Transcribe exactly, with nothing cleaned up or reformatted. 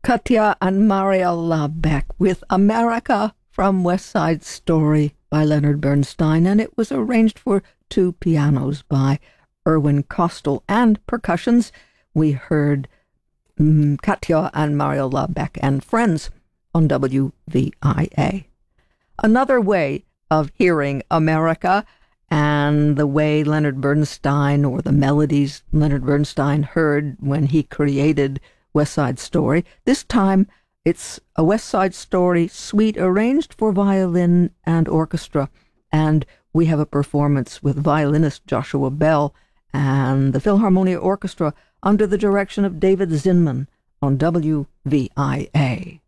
Katja and Maria Labeck with America from West Side Story by Leonard Bernstein, and it was arranged for two pianos by Irwin Kostal, and percussions. We heard um, Katja and Maria Labeck and Friends on W V I A. Another way of hearing America and the way Leonard Bernstein, or the melodies Leonard Bernstein heard when he created West Side Story. This time, it's a West Side Story suite arranged for violin and orchestra, and we have a performance with violinist Joshua Bell and the Philharmonia Orchestra under the direction of David Zinman on W V I A.